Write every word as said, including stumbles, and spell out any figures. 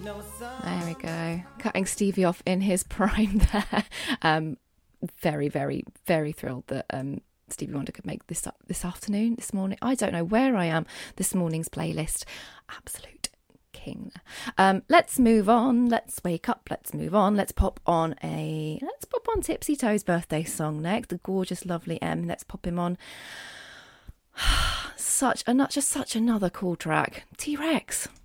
There we go. Cutting Stevie off in his prime there. Um, very, very, very thrilled that um, Stevie Wonder could make this up this afternoon, this morning. I don't know where I am this morning's playlist. Absolute king. Um, let's move on. Let's wake up. Let's move on. Let's pop on a let's pop on Tipsy Toe's birthday song next. The gorgeous, lovely M. Let's pop him on. Such a just such another cool track. T-Rex.